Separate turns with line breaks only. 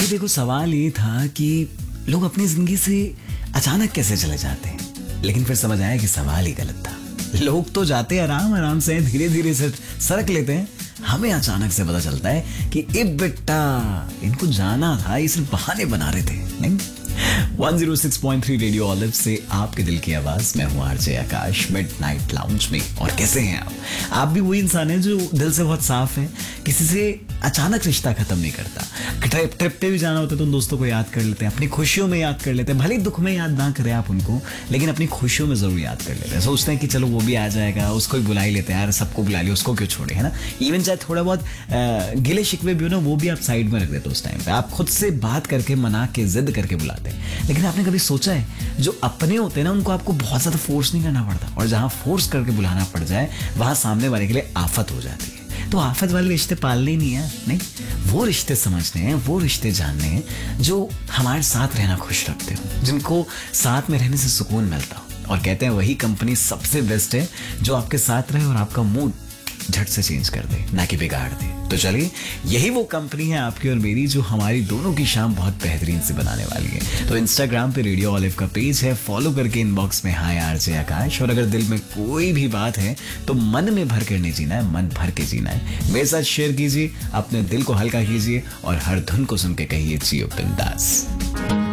भाई देखो, सवाल ये था कि लोग अपनी जिंदगी से अचानक कैसे चले जाते हैं, लेकिन फिर समझ आया कि सवाल ही गलत था। लोग तो जाते आराम आराम से, धीरे धीरे से सरक लेते हैं। हमें अचानक से पता चलता है कि ए बेटा, इनको जाना था, ये सिर्फ बहाने बना रहे थे। नहीं, 106.3 रेडियो ऑलिव से आपके दिल की आवाज, मैं हूं आरजे आकाश, मिडनाइट लाउंज में। और कैसे हैं आप भी वही इंसान है जो दिल से बहुत साफ है, किसी से अचानक रिश्ता खत्म नहीं करता। ट्रिप पे भी जाना होता है तो उन दोस्तों को याद कर लेते हैं, अपनी खुशियों में याद कर लेते हैं। भले दुख में याद ना करें आप उनको, लेकिन अपनी खुशियों में जरूर याद कर लेते हैं। सोचते हैं कि चलो वो भी आ जाएगा, उसको भी बुला ही लेते हैं यार, सबको बुला लिया, उसको क्यों छोड़े, है ना। इवन चाहे थोड़ा बहुत गिले शिकवे भी हो ना, वो भी आप साइड में रख देते हो। उस टाइम पे आप खुद से बात करके, मना के, जिद करके बुलाते हैं। लेकिन आपने कभी सोचा है, जो अपने होते हैं ना, उनको आपको बहुत ज्यादा फोर्स नहीं करना पड़ता, और जहां फोर्स करके बुलाना पड़ जाए वहां सामने वाले के लिए आफत हो जाती है। तो आफत वाले रिश्ते पालने ही नहीं है, नहीं, वो रिश्ते समझने हैं, वो रिश्ते जानने हैं जो हमारे साथ रहना खुश रखते हो, जिनको साथ में रहने से सुकून मिलता हो। और कहते हैं वही कंपनी सबसे बेस्ट है जो आपके साथ रहे और आपका मूड झट से चेंज कर दे, ना कि बिगाड़ दे। तो चलिए, यही वो कंपनी है आपकी और मेरी जो हमारी दोनों की शाम बहुत बेहतरीन से बनाने वाली है। तो इंस्टाग्राम पे रेडियो ऑलिव का पेज है, फॉलो करके इनबॉक्स में हाय आरजे आकाश। और अगर दिल में कोई भी बात है तो मन में भर कर नहीं जीना है, मन भर के जीना है। मेरे साथ शेयर कीजिए, अपने दिल को हल्का कीजिए और हर धुन को सुन के कहिए जियो बिंदास।